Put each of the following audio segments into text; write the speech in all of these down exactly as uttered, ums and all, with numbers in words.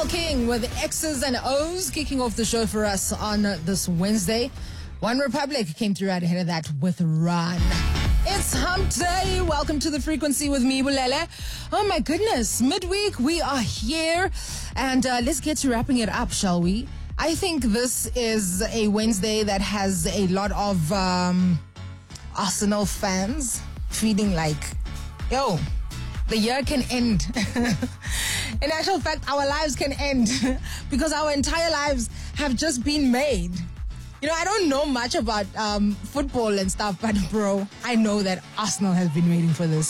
King with X's and O's kicking off the show for us on this Wednesday. One Republic came through right ahead of that with Run. It's Hump Day. Welcome to The Frequency with me, Bulele. Oh my goodness, midweek we are here, and uh, let's get to wrapping it up, shall we? I think this is a Wednesday that has a lot of um, Arsenal fans feeling like, yo, the year can end. In actual fact, our lives can end because our entire lives have just been made. You know, I don't know much about um, football and stuff, but bro, I know that Arsenal has been waiting for this.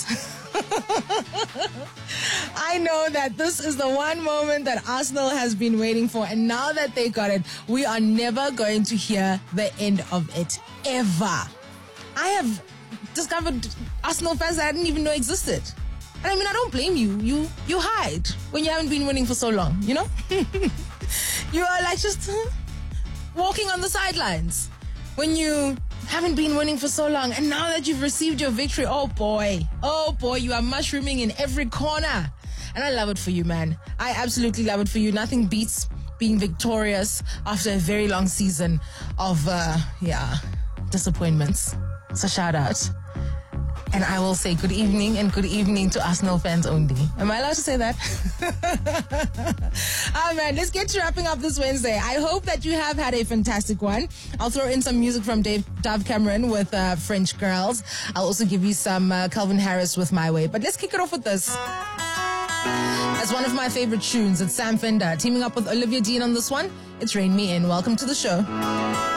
I know that this is the one moment that Arsenal has been waiting for, and now that they got it, we are never going to hear the end of it, ever. I have discovered Arsenal fans that I didn't even know existed. And I mean, I don't blame you. You you hide when you haven't been winning for so long, you know? You are like just walking on the sidelines when you haven't been winning for so long. And now that you've received your victory, oh boy, oh boy, you are mushrooming in every corner. And I love it for you, man. I absolutely love it for you. Nothing beats being victorious after a very long season of, uh, yeah, disappointments. So shout out. And I will say good evening and good evening to Arsenal fans only. Am I allowed to say that? Oh man, let's get to wrapping up this Wednesday. I hope that you have had a fantastic one. I'll throw in some music from Dave, Dove Cameron with uh, French Girls. I'll also give you some uh, Calvin Harris with My Way. But let's kick it off with this. As one of my favorite tunes, it's Sam Fender teaming up with Olivia Dean on this one. It's Rain Me In. Welcome to the show.